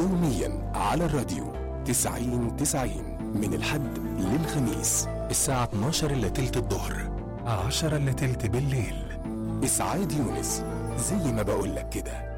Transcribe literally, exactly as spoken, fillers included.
يوميا على الراديو تسعين تسعين من الحد للخميس الساعة اتناشر إلا تلت الظهر، عشرة إلا تلت بالليل. إسعاد يونس، زي ما بقولك كده.